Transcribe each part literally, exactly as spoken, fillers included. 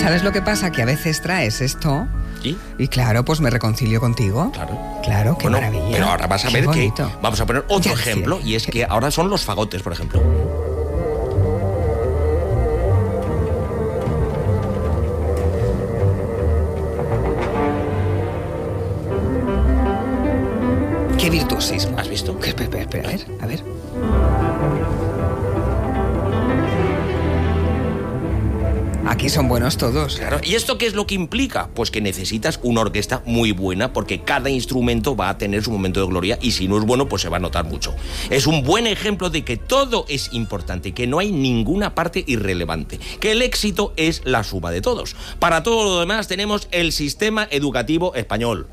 ¿Sabes lo que pasa? Que a veces traes esto... ¿Sí? Y claro, pues me reconcilio contigo. Claro. Claro, qué bueno, maravilla. Pero ahora vas a qué ver bonito. que... Vamos a poner otro Ya, ejemplo, sí. y es que ahora son los fagotes, por ejemplo. Qué virtuosismo. ¿Has visto? Espera, espera, espera, a ver, a ver. Aquí son buenos todos. Claro. ¿Y esto qué es lo que implica? Pues que necesitas una orquesta muy buena, porque cada instrumento va a tener su momento de gloria, y si no es bueno, pues se va a notar mucho. Es un buen ejemplo de que todo es importante, que no hay ninguna parte irrelevante, que el éxito es la suma de todos. Para todo lo demás tenemos el sistema educativo español.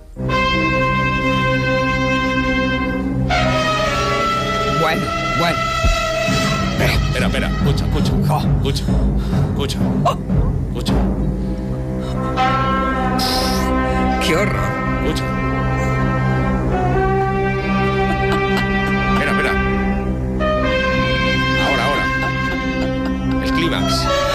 Bueno, bueno. Espera, espera, espera. Escucha, escucha. Escucha, escucha. Escucha. Qué horror. Escucha. Espera, espera. Ahora, ahora. El clímax.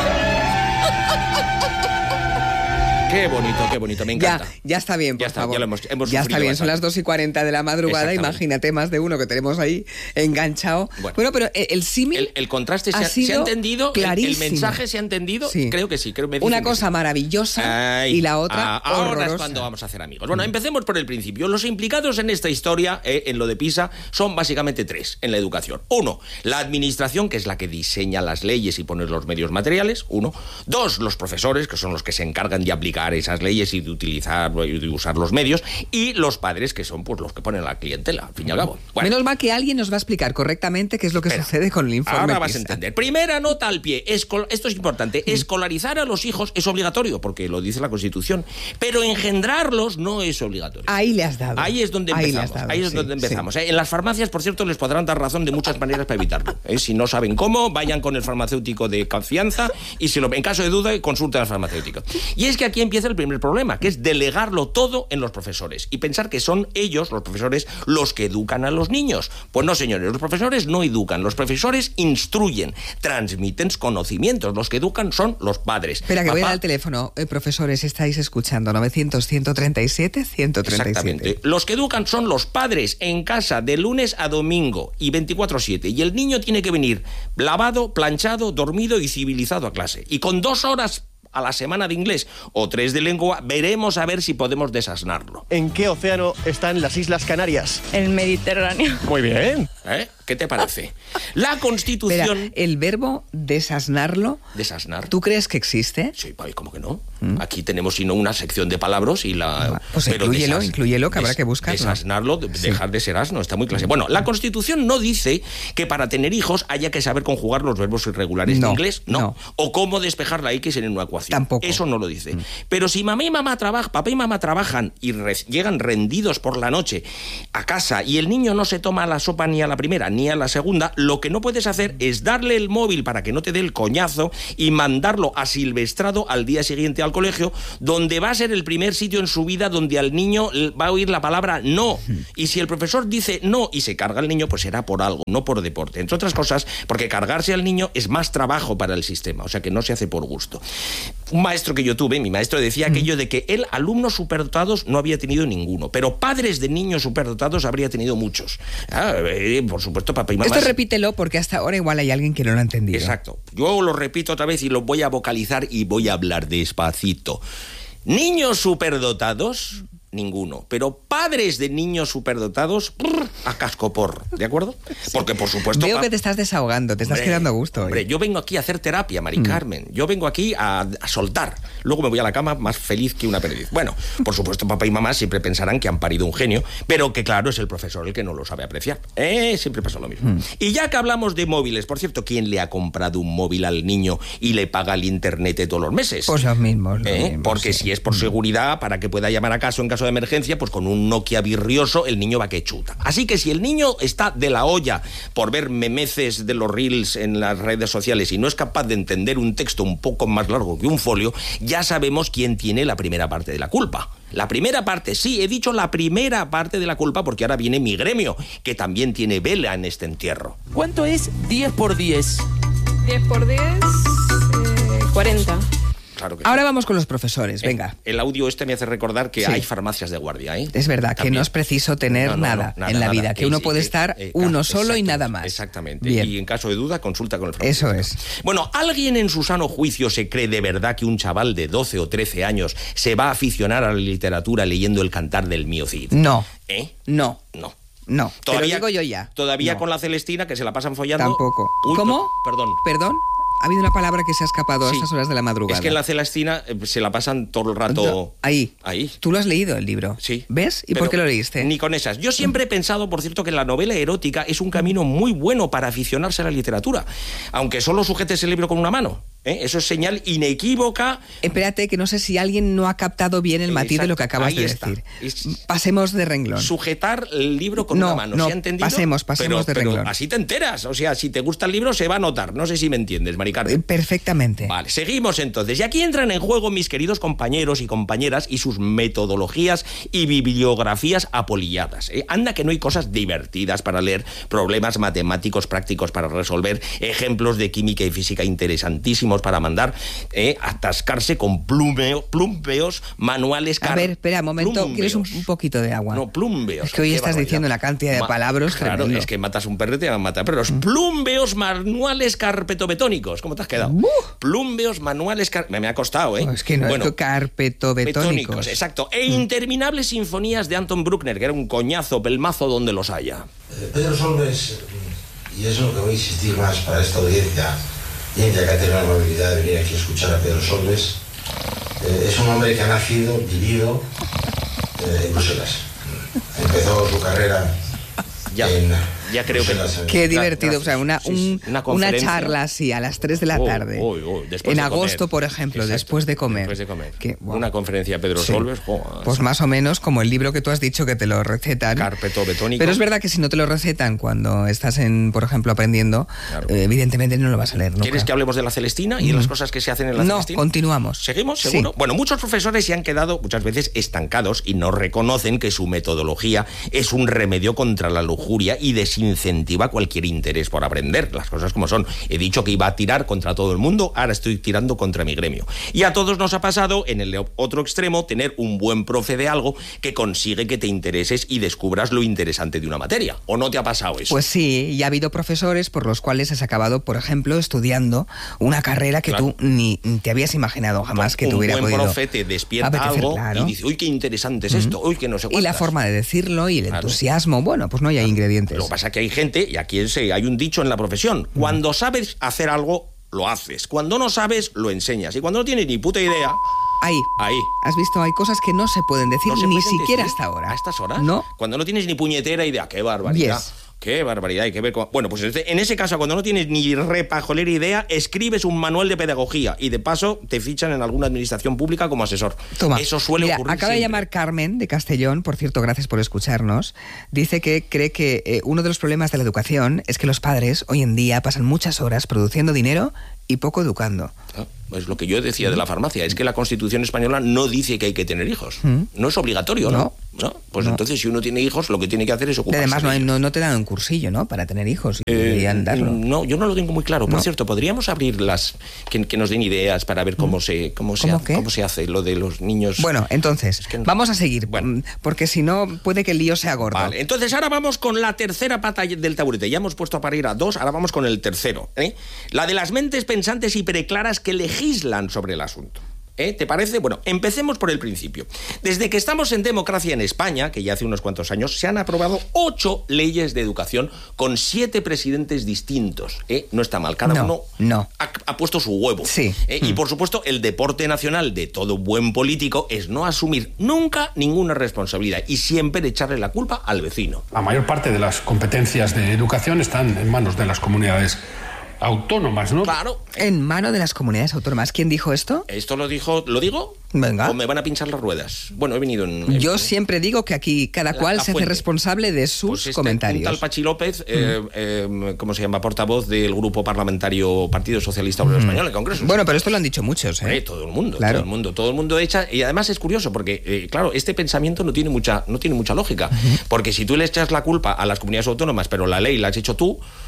Qué bonito, qué bonito, me encanta. Ya, ya está bien, por Ya está, favor. ya lo hemos- hemos ya sufrido está bien, son bastante. las dos y cuarenta de la madrugada, Exactamente. imagínate más de uno que tenemos ahí enganchado. Bueno. Bueno, pero el, el símil El, el contraste se ha ha, se ha sido entendido, el, el clarísimo. mensaje se ha entendido. Sí. Creo que sí, creo me Una dicen que cosa sí. maravillosa Ay, y la otra ah, ahora horrorosa. es cuando vamos a hacer amigos. Bueno, empecemos por el principio. Los implicados en esta historia, eh, en lo de PISA, son básicamente tres en la educación. Uno, la administración, que es la que diseña las leyes y pone los medios materiales. Uno. Dos, los profesores, que son los que se encargan de aplicar esas leyes y de utilizar y de usar los medios. Y los padres, que son pues los que ponen la clientela, al fin y al cabo. Bueno. Menos mal que alguien nos va a explicar correctamente qué es lo que Espera, sucede con el informe ahora vas a PISA. entender. Primera nota al pie. Escol- Esto es importante. Escolarizar a los hijos es obligatorio, porque lo dice la Constitución. Pero engendrarlos no es obligatorio. Ahí le has dado. Ahí es donde Ahí le empezamos. has dado, Ahí es sí, donde sí. empezamos. ¿eh? En las farmacias, por cierto, les podrán dar razón de muchas maneras para evitarlo. ¿eh? Si no saben cómo, vayan con el farmacéutico de confianza, y si lo, en caso de duda, consulten al farmacéutico. Y es que aquí empieza el primer problema, que es delegarlo todo en los profesores y pensar que son ellos, los profesores, los que educan a los niños. Pues no, señores, los profesores no educan, los profesores instruyen, transmiten conocimientos, los que educan son los padres. Espera, que voy Papá- al teléfono. Eh, profesores, estáis escuchando novecientos, ciento treinta y siete, ciento treinta y siete. Exactamente. Los que educan son los padres en casa de lunes a domingo y veinticuatro siete. Y el niño tiene que venir lavado, planchado, dormido y civilizado a clase. Y con dos horas a la semana de inglés o tres de lengua, veremos a ver si podemos desasnarlo. ¿En qué océano están las Islas Canarias? El Mediterráneo. Muy bien. ¿Eh? ¿Qué te parece? La Espera, Constitución... el verbo desasnarlo, ¿Desasnar? ¿tú crees que existe? Sí, ay, ¿cómo que no? Aquí tenemos sino una sección de palabras y la... Pues pero inclúyelo, desas- inclúyelo, que habrá des- que buscarlo. Desasnarlo, de- dejar de ser asno, está muy clase. Bueno, la Constitución no dice que para tener hijos haya que saber conjugar los verbos irregulares No, de inglés, no. no. O cómo despejar la X en una ecuación. Tampoco. Eso no lo dice. Pero si mamá y mamá trabajan, papá y mamá trabajan y re- llegan rendidos por la noche a casa y el niño no se toma la sopa ni a la primera ni a la segunda, lo que no puedes hacer es darle el móvil para que no te dé el coñazo y mandarlo asilvestrado al día siguiente al colegio, donde va a ser el primer sitio en su vida donde al niño va a oír la palabra no. Y si el profesor dice no y se carga al niño, pues será por algo, no por deporte. Entre otras cosas, porque cargarse al niño es más trabajo para el sistema, o sea que no se hace por gusto. Un maestro que yo tuve, mi maestro decía aquello de que él, alumnos superdotados, no había tenido ninguno, pero padres de niños superdotados habría tenido muchos. Ah, eh, por supuesto, papá y mamá... Esto repítelo porque hasta ahora igual hay alguien que no lo ha entendido. Exacto. Yo lo repito otra vez y lo voy a vocalizar y voy a hablar despacito. Niños superdotados, ninguno. Pero padres de niños superdotados, brr, a cascopor, ¿de acuerdo? Porque, por supuesto... Veo pa- que te estás desahogando, te estás Hombre, quedando a gusto. hoy. Hombre, yo vengo aquí a hacer terapia, Mari Carmen. Yo vengo aquí a, a soltar. Luego me voy a la cama más feliz que una perdiz. Bueno, por supuesto, papá y mamá siempre pensarán que han parido un genio, pero que claro, es el profesor el que no lo sabe apreciar. Eh, siempre pasa lo mismo. Y ya que hablamos de móviles, por cierto, ¿quién le ha comprado un móvil al niño y le paga el internet de todos los meses? Pues los mismos. los ¿Eh? mismos, Porque sí. si es por seguridad, para que pueda llamar a casa en caso de emergencia, pues con un Nokia virrioso el niño va que chuta. Así que si el niño está de la olla por ver memeces de los reels en las redes sociales y no es capaz de entender un texto un poco más largo que un folio, ya sabemos quién tiene la primera parte de la culpa. La primera parte, sí, he dicho la primera parte de la culpa porque ahora viene mi gremio, que también tiene vela en este entierro. ¿Cuánto es diez por diez? diez por diez, eh, cuarenta. Claro que Ahora sí. vamos con los profesores, venga. El, el audio este me hace recordar que Sí. hay farmacias de guardia, ¿eh? Es verdad, También. que no es preciso tener No, no, nada, no, nada, en la nada. vida, que Eh, uno sí, puede eh, estar eh, uno solo y exactamente, nada más. Exactamente. Bien. Y en caso de duda, consulta con el farmacéutico. Eso es. Bueno, ¿alguien en su sano juicio se cree de verdad que un chaval de doce o trece años se va a aficionar a la literatura leyendo El cantar del mío Cid? No, ¿Eh? no, No. no. Te lo Todavía, digo yo ya. Todavía No. con la Celestina, que se la pasan follando. Tampoco. Uy, ¿Cómo? Perdón. ¿Perdón? Ha habido una palabra que se ha escapado Sí. a estas horas de la madrugada. Es que en la Celestina eh, se la pasan todo el rato... Ahí. Ahí. ¿Tú lo has leído el libro? Sí. ¿Ves? ¿Y Pero por qué lo leíste? Ni con esas. Yo siempre he pensado, por cierto, que la novela erótica es un camino muy bueno para aficionarse a la literatura. Aunque solo sujetes el libro con una mano. ¿eh? Eso es señal inequívoca. Espérate, que no sé si alguien no ha captado bien el matiz de lo que acabas Ahí de está. decir. Es- Pasemos de renglón. Sujetar el libro con No, una mano. no, ¿Se ha entendido? pasemos, pasemos pero, de renglón. Pero así te enteras. O sea, si te gusta el libro, se va a notar. No sé si me entiendes, Mari Carmen. Eh, Perfectamente. Vale, seguimos entonces. Y aquí entran en juego mis queridos compañeros y compañeras y sus metodologías y bibliografías apolilladas. ¿eh? Anda que no hay cosas divertidas para leer, problemas matemáticos prácticos para resolver, ejemplos de química y física interesantísimos para mandar, ¿eh? atascarse con plumeo, plumbeos, manuales... A ver, espera, un momento. ¿Quieres un, un poquito de agua? No, plumbeos. Es que hoy qué estás barbaridad. diciendo una cantidad de Ma- palabras Claro, tremendo. es que matas un perro y te van a matar perros. Plumbeos manuales carpetobetónicos. ¿Cómo te has quedado? ¡Buh! Plumbeos manuales... car- Me, me ha costado, ¿eh? No, es que no, Bueno, es carpetobetónicos. betónicos, exacto. E interminables sinfonías de Anton Bruckner, que era un coñazo pelmazo donde los haya. Eh, Pedro Solbes, y es lo que voy a insistir más para esta audiencia, bien ya que ha tenido la amabilidad de venir aquí a escuchar a Pedro Solbes, eh, es un hombre que ha nacido, vivido eh, en Bruselas. Empezó su carrera Ya, en ya creo que... Bruselas, en- Qué Gra- divertido, o sea, una, gracias. Sí, un- sí, una una conferencia. charla así a las tres de la Oh, tarde. oh, oh, después en de agosto, comer. por ejemplo, Exacto, después de comer. Después de comer. Que, wow. Una conferencia de Pedro Sí. Solbes. oh, Pues más o menos como el libro que tú has dicho que te lo recetan. Carpetobetónico. Pero es verdad que si no te lo recetan cuando estás, en, por ejemplo, aprendiendo, Claro. eh, evidentemente no lo vas a leer nunca. ¿Quieres que hablemos de la Celestina y de las cosas que se hacen en la No, Celestina? continuamos. ¿Seguimos? Sí. ¿Seguro? Bueno, muchos profesores se han quedado muchas veces estancados y no reconocen que su metodología es un remedio contra la lujuria y desincentiva cualquier interés por aprender, las cosas como son. He dicho que iba a tirar contra todo el mundo, ahora estoy tirando contra mi gremio. Y a todos nos ha pasado, en el otro extremo, tener un buen profe de algo que consigue que te intereses y descubras lo interesante de una materia. ¿O no te ha pasado eso? Pues sí, y ha habido profesores por los cuales has acabado, por ejemplo, estudiando una carrera que Claro. tú ni te habías imaginado jamás que un te hubiera buen podido profe te despierta apetecer, algo claro. y dice, uy, qué interesante es esto, uy, que no sé Y la cuántas". forma de decirlo y el Claro. entusiasmo, bueno, pues no hay ingredientes. Lo que pasa es que hay gente, y aquí se, hay un dicho en la profesión, cuando sabes hacer algo, lo haces. Cuando no sabes, lo enseñas. Y cuando no tienes ni puta idea, Ahí. ahí. Has visto, hay cosas que no se pueden decir No se ni pueden siquiera decir hasta ahora. ¿A estas horas? No. Cuando no tienes ni puñetera idea. ¡Qué barbaridad! Yes. ¡Qué barbaridad! Hay que ver cómo... Bueno, pues en este- en ese caso, cuando no tienes ni repajolera idea, escribes un manual de pedagogía y de paso te fichan en alguna administración pública como asesor. Toma. Eso suele Mira, ocurrir acaba de siempre. llamar Carmen de Castellón, por cierto, gracias por escucharnos. Dice que cree que eh, uno de los problemas de la educación es que los padres hoy en día pasan muchas horas produciendo dinero y poco educando. Ah, es lo que yo decía de la farmacia, es que la Constitución española no dice que hay que tener hijos. Mm. No es obligatorio, ¿no? No. ¿No? Pues No. entonces, si uno tiene hijos, lo que tiene que hacer es Y ocuparse además no, de hay- ellos. no, no te dan un cursillo, ¿no? Para tener hijos. Y Eh, deberían darlo. No, yo no lo tengo muy claro. Por No. cierto, podríamos abrir las que, que nos den ideas para ver cómo se cómo se, ¿Cómo ha- qué? cómo se hace lo de los niños. Bueno, entonces, Es que no- vamos a seguir, Bueno. mm, porque si no puede que el lío sea gordo. Vale, entonces ahora vamos con la tercera pata del taburete. Ya hemos puesto a parir a dos, ahora vamos con el tercero. ¿eh? La de las mentes pensantes y preclaras que legislan sobre el asunto. ¿Eh? ¿Te parece? Bueno, empecemos por el principio. Desde que estamos en democracia en España, que ya hace unos cuantos años, se han aprobado ocho leyes de educación con siete presidentes distintos. ¿eh? No está mal, cada No, uno no. Ha, ha puesto su huevo. Sí. ¿eh? Y por supuesto, el deporte nacional de todo buen político es no asumir nunca ninguna responsabilidad y siempre echarle la culpa al vecino. La mayor parte de las competencias de educación están en manos de las comunidades autónomas, ¿no? Claro. En mano de las comunidades autónomas. ¿Quién dijo esto? ¿Esto lo dijo, lo digo? Venga. ¿O me van a pinchar las ruedas? Bueno, he venido en... Yo en- siempre digo que aquí cada La- cual la se hace fuente. responsable de sus Pues este, comentarios. Un tal Pachi López, eh, eh, ¿cómo se llama? Portavoz del grupo parlamentario Partido Socialista Obrero Español en el Congreso. Bueno, pero esto lo han dicho muchos, ¿eh? Hombre, todo el mundo, Claro. todo el mundo, todo el mundo echa, y además es curioso porque, eh, claro, este pensamiento no tiene mucha, no tiene mucha lógica, porque si tú le echas la culpa a las comunidades autónomas, pero la ley la has hecho tú,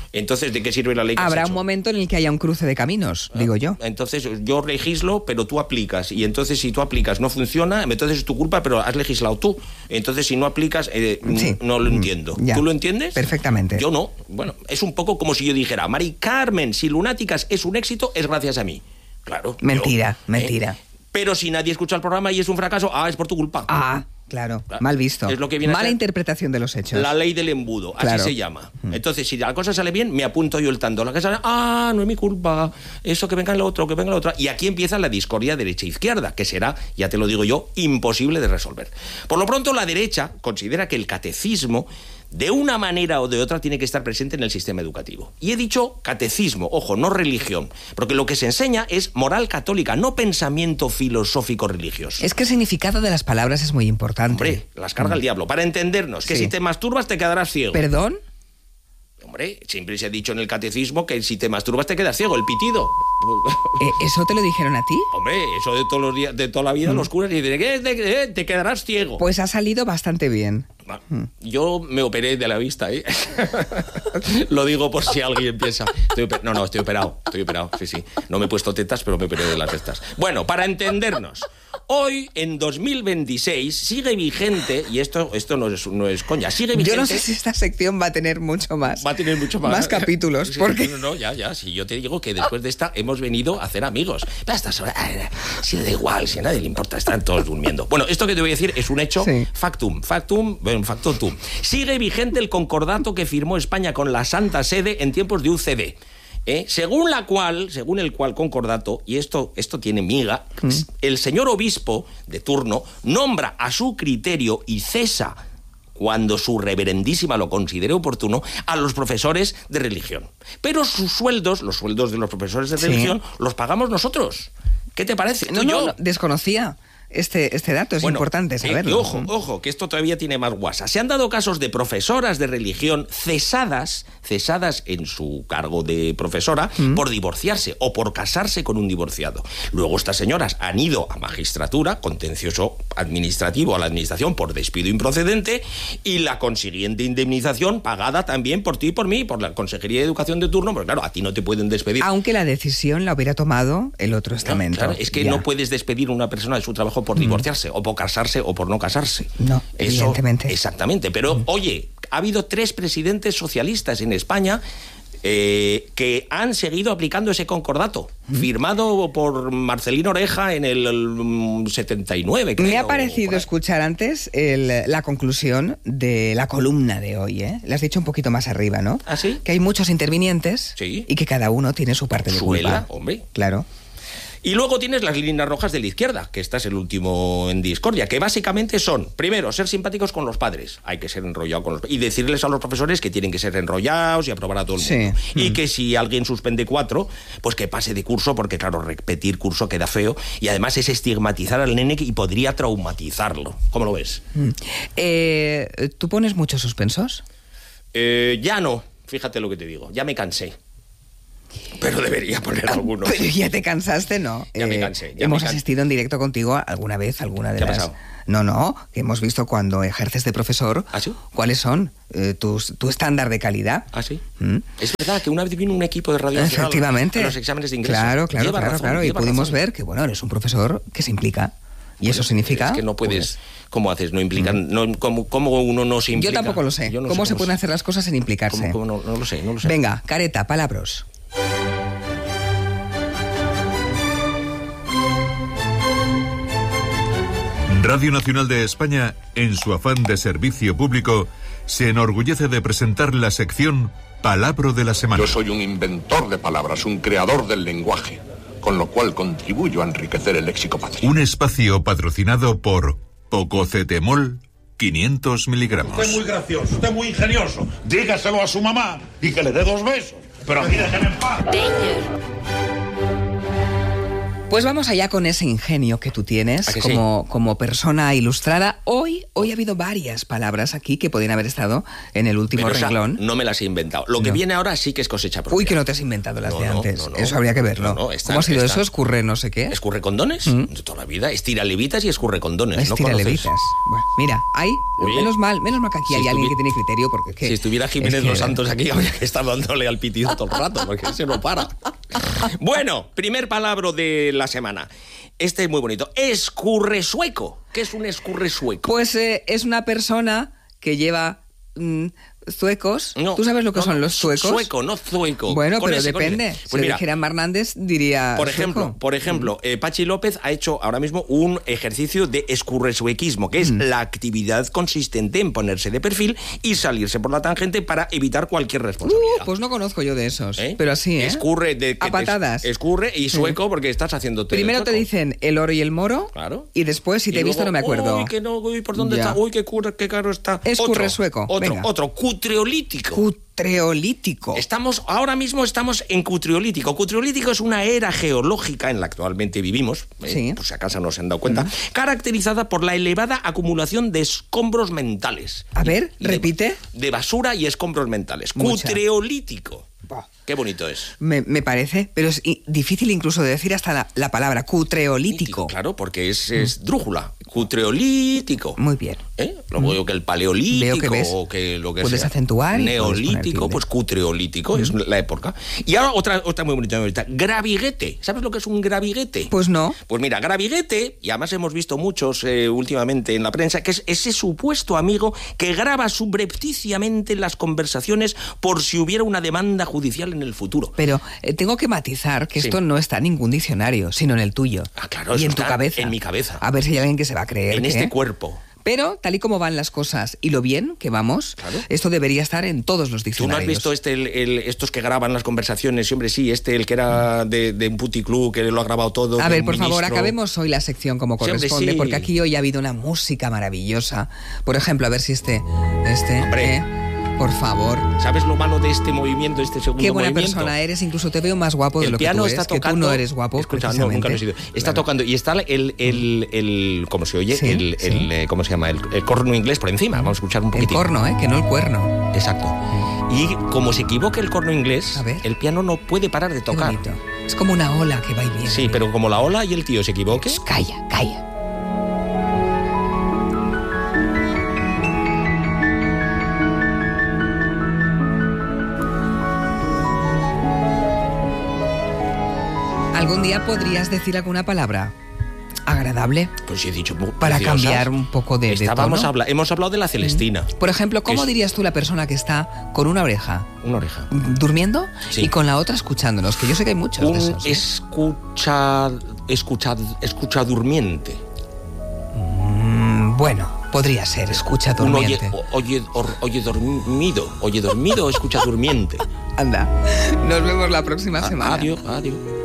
Entonces, ¿de qué sirve la ley que Habrá has un hecho? momento en el que haya un cruce de caminos, ¿Ah? digo yo. Entonces, yo legislo, pero tú aplicas. Y entonces, si tú aplicas no funciona, entonces es tu culpa, pero has legislado tú. Entonces, si no aplicas, eh, Sí. no lo entiendo. Ya. ¿Tú lo entiendes? Perfectamente. Yo no. Bueno, es un poco como si yo dijera, Mari Carmen, si Lunáticas es un éxito, es gracias a mí. Claro. Mentira, yo, mentira. ¿eh? Pero si nadie escucha el programa y es un fracaso, ah, es por tu culpa. Ah, claro, Claro. mal visto. Es lo que viene a Mala ser interpretación de los hechos. La ley del embudo, Claro. así se llama. Entonces, si la cosa sale bien, me apunto yo el tanto. La cosa sale, ah, no es mi culpa, eso que venga el otro, que venga la otra. Y aquí empieza la discordia derecha-izquierda, que será, ya te lo digo yo, imposible de resolver. Por lo pronto, la derecha considera que el catecismo, de una manera o de otra, tiene que estar presente en el sistema educativo. Y he dicho catecismo, ojo, no religión, porque lo que se enseña es moral católica, no pensamiento filosófico religioso. Es que el significado de las palabras es muy importante. Hombre, las carga el diablo. Para entendernos, que Sí. si te masturbas te quedarás ciego. ¿Perdón? Hombre, siempre se ha dicho en el catecismo que si te masturbas te quedas ciego, el pitido. Eh, ¿Eso te lo dijeron a ti? Hombre, eso de todos los días, de toda la vida, los curas dicen que te, eh, te quedarás ciego. Pues ha salido bastante bien. Va, yo me operé de la vista, ¿eh? Lo digo por si alguien piensa. Estoy oper- no, no, estoy operado, estoy operado, sí, sí. No me he puesto tetas, pero me operé de las tetas. Bueno, para entendernos, hoy, en dos mil veintiséis, sigue vigente, y esto, esto no, es, no es coña, sigue vigente... Yo no sé si esta sección va a tener mucho más. Va a tener mucho más. Más capítulos, Sí, porque... No, no, ya, ya. Si yo te digo que después de esta hemos venido a hacer amigos. Pero a estas horas, si da igual, si a nadie le importa, están todos durmiendo. Bueno, esto que te voy a decir es un hecho Sí. factum. Factum, bueno, factotum. Sigue vigente el concordato que firmó España con la Santa Sede en tiempos de U C D. ¿Eh? Según la cual, según el cual concordato, y esto, esto tiene miga, mm. el señor obispo de turno nombra a su criterio y cesa, cuando su reverendísima lo considere oportuno, a los profesores de religión. Pero sus sueldos, los sueldos de los profesores de Sí. religión, los pagamos nosotros. ¿Qué te parece? No, Tú y no, yo. no, desconocía este, este dato, es Bueno, importante eh, saberlo. y ojo, ojo, que esto todavía tiene más guasa. Se han dado casos de profesoras de religión cesadas, cesadas en su cargo de profesora, mm. por divorciarse o por casarse con un divorciado. Luego estas señoras han ido a magistratura, contencioso administrativo a la administración por despido improcedente, y la consiguiente indemnización pagada también por ti y por mí, por la Consejería de Educación de turno, porque claro, a ti no te pueden despedir. Aunque la decisión la hubiera tomado el otro estamento. Claro, es que ya. no puedes despedir a una persona de su trabajo por divorciarse, mm. o por casarse, o por no casarse. No, Eso, evidentemente. Exactamente. Pero, mm. oye, ha habido tres presidentes socialistas en España eh, que han seguido aplicando ese concordato, mm. firmado por Marcelino Oreja en el, el setenta y nueve, creo. Me ha parecido escuchar antes el, la conclusión de la columna de hoy, ¿eh? Le has dicho un poquito más arriba, ¿no? ¿Ah, sí? Que hay muchos intervinientes, sí, y que cada uno tiene su parte de Suela, culpa. Hombre. Claro. Y luego tienes las líneas rojas de la izquierda, que este es el último en discordia, que básicamente son, primero, ser simpáticos con los padres. Hay que ser enrollado con los y decirles a los profesores que tienen que ser enrollados y aprobar a todo el mundo. Sí. Y mm. que si alguien suspende cuatro, pues que pase de curso, porque claro, repetir curso queda feo, y además es estigmatizar al nene y podría traumatizarlo. ¿Cómo lo ves? Mm. Eh, ¿Tú pones muchos suspensos? Eh, ya no, fíjate lo que te digo, ya me cansé. Pero debería poner algunos. Pero ya te cansaste, ¿no? Ya eh, me cansé. Ya hemos me can... asistido en directo contigo alguna vez, alguna de ¿Qué las... ha pasado? No, no, que hemos visto cuando ejerces de profesor. ¿Ah, sí? ¿Cuáles son eh, tus, tu estándar de calidad? ¿Ah, sí? ¿Mm? Es verdad que una vez vino un equipo de Radio Nacional Efectivamente. a los exámenes de ingreso. Claro, claro, lleva claro, razón, claro. Y pudimos razón. ver que, bueno, eres un profesor que se implica. Y eso significa... Es que no puedes... Pues, ¿Cómo haces? No implican... No, ¿cómo, ¿Cómo uno no se implica? Yo tampoco lo sé. Yo no ¿Cómo sé se cómo pueden se... hacer las cosas sin implicarse? ¿Cómo, cómo no, no lo sé, no lo sé. Venga, careta, palabras. Radio Nacional de España, en su afán de servicio público, se enorgullece de presentar la sección Palabra de la Semana. Yo soy un inventor de palabras, un creador del lenguaje, con lo cual contribuyo a enriquecer el léxico patrio. Un espacio patrocinado por Pococetemol quinientos miligramos. Usted es muy gracioso, usted es muy ingenioso. Dígaselo a su mamá y que le dé dos besos. Pero aquí déjenme en paz. Pues vamos allá con ese ingenio que tú tienes ¿A que como, sí? como persona ilustrada. Hoy, hoy ha habido varias palabras aquí que podrían haber estado en el último Pero esa renglón. no me las he inventado. Lo que No. viene ahora sí que es cosecha propia. Uy, que no te has inventado las No, de no, antes. no, no. Eso habría que verlo. No, no, están- ¿Cómo ha sido están. eso? ¿Escurre no sé qué? ¿Escurre condones? Mm. De toda la vida. Estira levitas y escurre condones. ¿No Estira conoces? levitas. Bueno, mira, hay... Oye, menos mal, menos mal que aquí si hay alguien estuvi- que tiene criterio, porque es que... Si estuviera Jiménez es que- Los Santos aquí, habría que estar dándole al pitido todo el rato, porque ese no para. Bueno, primer palabra de la semana. Este es muy bonito. Escurresueco. ¿Qué es un escurresueco? Pues eh, es una persona que lleva mm, zuecos. No, ¿Tú sabes lo que no, son no, los zuecos? Sueco, no zueco. Bueno, Con pero ese, con depende. ese. Si Pues lo mira, dijera Hernández, diría por sueco. ejemplo, por ejemplo, eh, Pachi López ha hecho ahora mismo un ejercicio de escurresuequismo, que es Mm. la actividad consistente en ponerse de perfil y salirse por la tangente para evitar cualquier responsabilidad. Uh, pues no conozco yo de esos. ¿Eh? Pero así, ¿eh? Escurre de que A patadas. te- escurre y sueco porque estás haciendo Primero te dicen el oro y el moro. Claro. Y después, si te Y he visto, luego, no me acuerdo. Uy, que no, uy, ¿por dónde Ya. está? Uy, qué, cura, qué caro está. Escurresueco, Otro, otro, venga. otro, cutreolítico. Cutreolítico. Estamos, ahora mismo estamos en Cutriolítico. Cutriolítico es una era geológica en la que actualmente vivimos, eh, Sí. por si acaso no se han dado cuenta, caracterizada por la elevada acumulación de escombros mentales. A ver, Y de- repite. De, basura y escombros mentales. Mucha. Cutreolítico. Bah. Qué bonito es. Me, me parece, pero es i- difícil incluso de decir hasta la, la palabra cutreolítico. Claro, porque es, es drújula. Cutreolítico. Muy bien. ¿Eh? Luego veo que el paleolítico Veo que ves. o que lo que Puedes sea. acentuar y puedes poner Neolítico, tilde. pues cutreolítico, es la época. Y ahora otra, otra muy bonita, muy bonita. Graviguete. ¿Sabes lo que es un graviguete? Pues no. Pues mira, graviguete, y además hemos visto muchos eh, últimamente en la prensa, que es ese supuesto amigo que graba subrepticiamente las conversaciones por si hubiera una demanda judicial en el futuro. Pero eh, tengo que matizar que Sí. esto no está en ningún diccionario, sino en el tuyo. Ah, claro, y eso en tu está cabeza. en mi cabeza. A ver si hay alguien que se va a creer. En que- este cuerpo. Pero, tal y como van las cosas y lo bien que vamos, Claro. esto debería estar en todos los ¿Tú no diccionarios. has visto este, el, el- estos que graban las conversaciones? Sí, hombre, sí, este, el que era de, de un puticlub, que lo ha grabado todo. A que ver, un por favor, ministro. acabemos hoy la sección como Sí, hombre, corresponde, sí. porque aquí hoy ha habido una música maravillosa. Por ejemplo, a ver si este... este Hombre. ¿eh? Por favor. ¿Sabes lo malo de este movimiento, este segundo Qué buena movimiento? persona eres, incluso te veo más guapo de El lo que piano tú está eres, que tocando. tú no eres guapo, Escucha, no, nunca lo he sido. precisamente. Está Claro. tocando y está el, el, el ¿cómo se oye? Sí, el, sí. el, eh, ¿cómo se llama? El, el corno inglés por encima. Vamos a escuchar un El poquitín. corno, ¿eh? Que no el cuerno. Exacto. Y como se equivoque el corno inglés, A ver. el piano no puede parar de Qué tocar. bonito. Es como una ola que va y viene. Sí, pero como la ola y el tío se equivoque, Shh, Calla, calla. ¿Algún día podrías decir alguna palabra agradable? pues sí he dicho muy Para preciosas. cambiar un poco de, de Estábamos tono. habla- hemos hablado de la Celestina. Por ejemplo, ¿cómo Es- dirías tú la persona que está con una oreja Una oreja. durmiendo Sí. y con la otra escuchándonos? Que yo sé que hay muchos de Un esos. ¿eh? escucha, escucha, escucha durmiente. Mm, bueno, podría ser, escucha Un oye, durmiente. o- oye, or- oye dormido. Oye dormido o escucha durmiente. Anda, nos vemos la próxima A- semana. Adiós, adiós.